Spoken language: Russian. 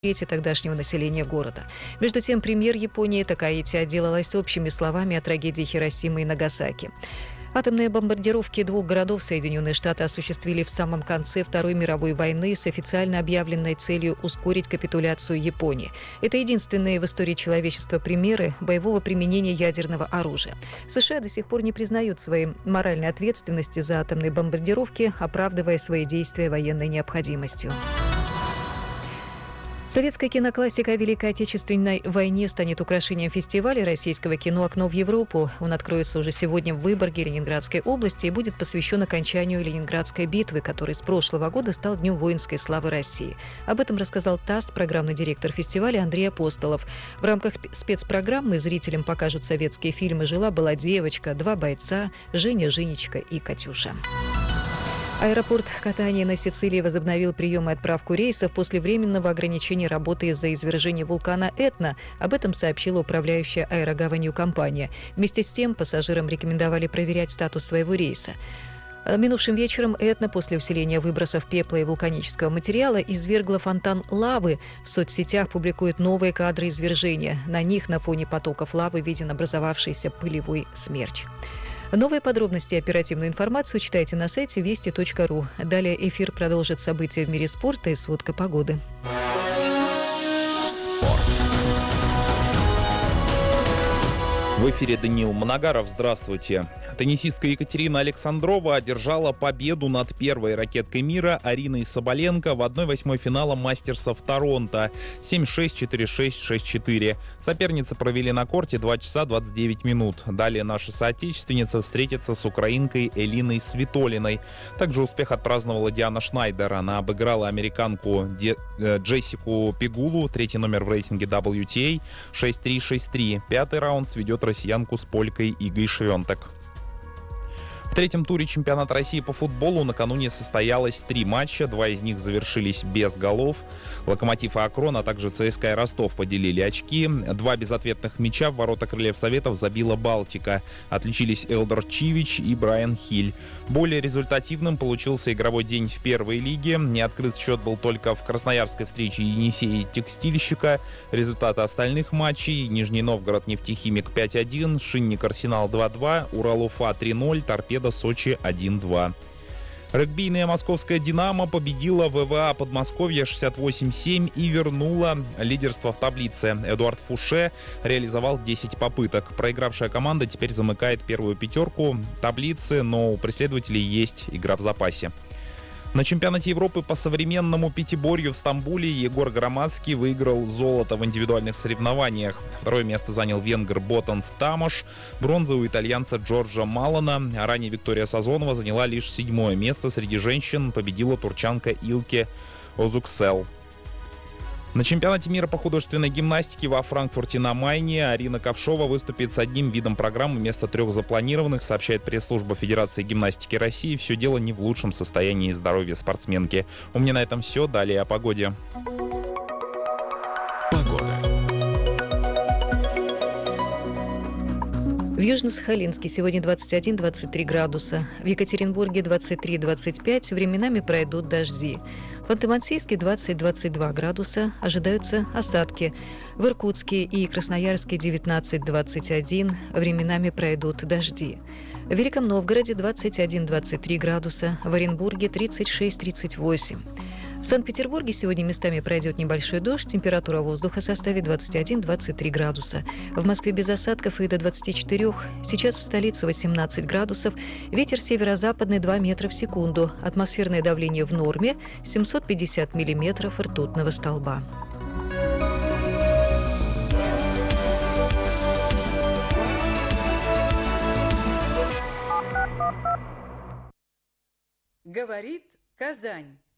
трети тогдашнего населения города. Между тем, премьер Японии Такаити отделалась общими словами о трагедии Хиросимы и Нагасаки. Атомные бомбардировки двух городов Соединенные Штаты осуществили в самом конце Второй мировой войны с официально объявленной целью ускорить капитуляцию Японии. Это единственные в истории человечества примеры боевого применения ядерного оружия. США до сих пор не признают своей моральной ответственности за атомные бомбардировки, оправдывая свои действия военной необходимостью. Советская киноклассика о Великой Отечественной войне станет украшением фестиваля российского кино «Окно в Европу». Он откроется уже сегодня в Выборге Ленинградской области и будет посвящен окончанию Ленинградской битвы, который с прошлого года стал Днем воинской славы России. Об этом рассказал ТАСС программный директор фестиваля Андрей Апостолов. В рамках спецпрограммы зрителям покажут советские фильмы «Жила-была девочка», «Два бойца», «Женя, Женечка» и «Катюша». Аэропорт Катании на Сицилии возобновил прием и отправку рейсов после временного ограничения работы из-за извержения вулкана Этна. Об этом сообщила управляющая аэрогаванью компания. Вместе с тем пассажирам рекомендовали проверять статус своего рейса. Минувшим вечером Этна после усиления выбросов пепла и вулканического материала извергла фонтан лавы. В соцсетях публикуют новые кадры извержения. На них на фоне потоков лавы виден образовавшийся пылевой смерч. Новые подробности и оперативную информацию читайте на сайте вести.ру. Далее эфир продолжит события в мире спорта и сводка погоды. Спорт. В эфире Даниил Моногаров. Здравствуйте. Теннисистка Екатерина Александрова одержала победу над первой ракеткой мира Ариной Соболенко в 1/8 финала мастерсов Торонто 7-6, 4-6, 6-4. Соперницы провели на корте 2 часа 29 минут. Далее наша соотечественница встретится с украинкой Элиной Свитолиной. Также успех отпраздновала Диана Шнайдер. Она обыграла американку Джессику Пегулу, третий номер в рейтинге WTA, 6-3, 6-3. Пятый раунд сведет россиянку с полькой Игой Швентек. В третьем туре чемпионата России по футболу накануне состоялось 3 матча, 2 из них завершились без голов. Локомотив и Акрон, а также ЦСКА и Ростов поделили очки. 2 безответных мяча в ворота Крыльев Советов забила Балтика. Отличились Элдор Чивич и Брайан Хиль. Более результативным получился игровой день в первой лиге. Не открыт счет был только в красноярской встрече Енисея и Текстильщика. Результаты остальных матчей: Нижний Новгород Нефтехимик 5-1, Шинник Арсенал 2-2, Урал-Уфа 3-0, Торпедо Сочи 1-2. Регбийная московская «Динамо» победила ВВА Подмосковья 68-7 и вернула лидерство в таблице. Эдуард Фуше реализовал 10 попыток. Проигравшая команда теперь замыкает первую пятерку таблицы, но у преследователей есть игра в запасе. На чемпионате Европы по современному пятиборью в Стамбуле Егор Громадский выиграл золото в индивидуальных соревнованиях. Второе место занял венгр Ботанд Тамаш, бронза у итальянца Джорджа Малана. А ранее Виктория Сазонова заняла лишь 7-е место. Среди женщин победила турчанка Илке Озуксел. На чемпионате мира по художественной гимнастике во Франкфурте на Майне Арина Ковшова выступит с одним видом программы вместо 3 запланированных, сообщает пресс-служба Федерации гимнастики России. Все дело не в лучшем состоянии здоровья спортсменки. У меня на этом все. Далее о погоде. В Южно-Сахалинске сегодня 21-23 градуса. В Екатеринбурге 23-25, временами пройдут дожди. В Ханты-Мансийске 20-22 градуса, ожидаются осадки. В Иркутске и Красноярске 19-21, временами пройдут дожди. В Великом Новгороде 21-23 градуса, в Оренбурге 36-38. В Санкт-Петербурге сегодня местами пройдет небольшой дождь, температура воздуха составит 21-23 градуса. В Москве без осадков и до 24. Сейчас в столице 18 градусов, ветер северо-западный 2 метра в секунду, атмосферное давление в норме 750 миллиметров ртутного столба. Говорит Казань.